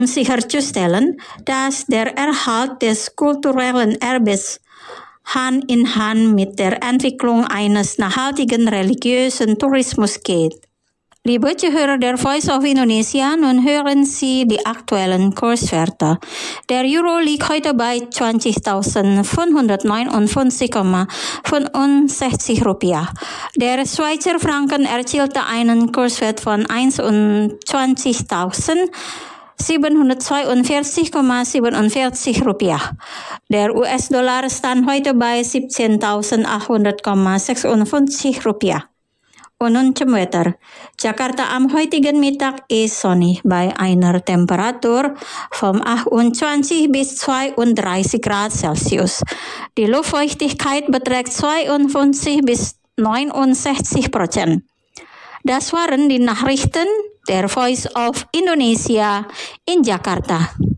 sicherzustellen, dass der Erhalt des kulturellen Erbes Hand in Hand mit der Entwicklung eines nachhaltigen religiösen Tourismus geht. Liebe Zuhörer der Voice of Indonesia, nun hören Sie die aktuellen Kurswerte. Der Euro liegt heute bei 20.559,65 Rupiah. Der Schweizer Franken erzielte einen Kurswert von 21.742,47 Rupiah. Der US-Dollar stand heute bei 17.800,56 Rupiah. Und nun zum Wetter. Jakarta am heutigen Mittag ist sonnig bei einer Temperatur von 28 bis 32 Grad Celsius. Die Luftfeuchtigkeit beträgt 52 bis 69%. Das waren die Nachrichten der Voice of Indonesia in Jakarta.